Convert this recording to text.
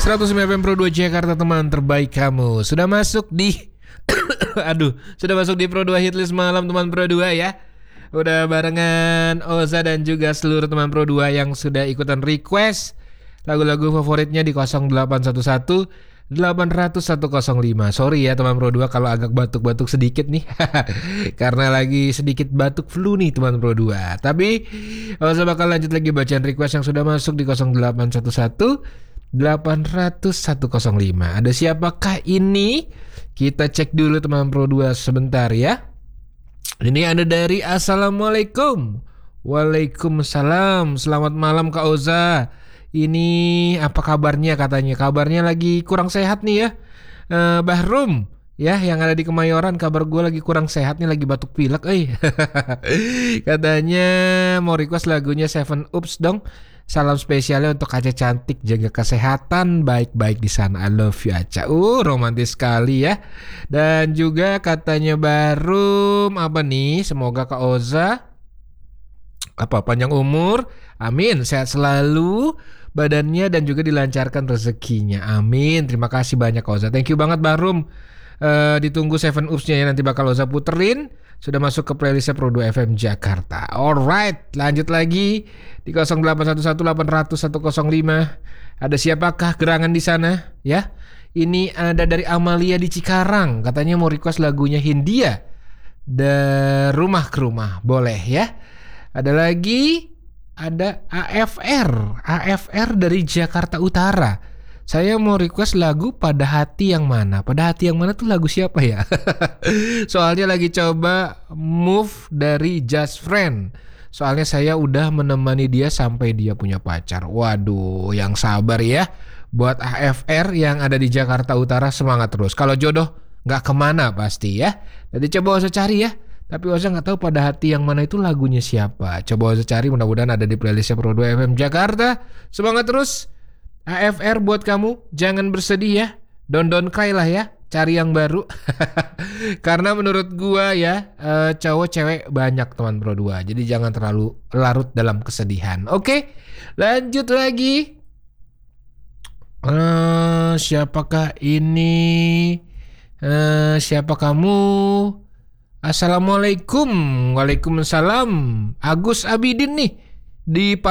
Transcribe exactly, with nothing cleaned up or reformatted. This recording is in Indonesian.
seratus sembilan F M Pro dua Jakarta, teman terbaik kamu. Sudah masuk di Aduh, sudah masuk di Pro dua Hitlist Malam teman Pro dua ya. Udah barengan Oza dan juga seluruh teman Pro dua yang sudah ikutan request lagu-lagu favoritnya di nol delapan satu satu delapan nol satu nol lima. Sorry ya teman Pro dua kalau agak batuk-batuk sedikit nih. Karena lagi sedikit batuk flu nih teman Pro dua. Tapi Oza bakal lanjut lagi bacaan request yang sudah masuk di nol delapan satu satu delapan nol satu nol lima. Ada siapakah ini? Kita cek dulu teman Pro dua sebentar ya. Ini ada dari Assalamualaikum. Waalaikumsalam. Selamat malam Kak Oza. Ini apa kabarnya katanya? Kabarnya lagi kurang sehat nih ya. uh, Bahrum ya, yang ada di Kemayoran, kabar gue lagi kurang sehat nih, lagi batuk pilek eh. Katanya mau request lagunya Seven Oops dong. Salam spesialnya untuk Aca cantik, jaga kesehatan, baik-baik di sana. I love you Aca. Uh, romantis sekali ya. Dan juga katanya Barum apa nih? Semoga Kak Oza apa panjang umur, amin, sehat selalu badannya dan juga dilancarkan rezekinya. Amin. Terima kasih banyak Kak Oza. Thank you banget Barum. Uh, ditunggu Seven Oops-nya ya, nanti bakal Oza puterin. Sudah masuk ke playlistnya Pro dua F M Jakarta. Alright, lanjut lagi di nol delapan satu satu delapan nol satu nol lima. Ada siapakah gerangan di sana? Ya, ini ada dari Amalia di Cikarang. Katanya mau request lagunya Hindia, dari Rumah ke Rumah. Boleh ya. Ada lagi, ada A F R. A F R dari Jakarta Utara. Saya mau request lagu Pada Hati Yang Mana. Pada Hati Yang Mana tuh lagu siapa ya? Soalnya lagi coba move dari Just Friend. Soalnya saya udah menemani dia sampai dia punya pacar. Waduh, yang sabar ya. Buat A F R yang ada di Jakarta Utara, semangat terus. Kalau jodoh gak kemana pasti ya. Jadi coba usah cari ya. Tapi Oza gak tahu Pada Hati Yang Mana itu lagunya siapa. Coba Oza cari, mudah-mudahan ada di playlistnya Pro dua F M Jakarta. Semangat terus. A F R buat kamu, jangan bersedih ya. Don't don't cry lah ya. Cari yang baru. Karena menurut gua ya, uh, cowok cewek banyak teman Pro dua. Jadi jangan terlalu larut dalam kesedihan. Oke, lanjut lagi. Uh, siapakah ini? Uh, siapa kamu? Assalamualaikum. Waalaikumsalam. Agus Abidin nih di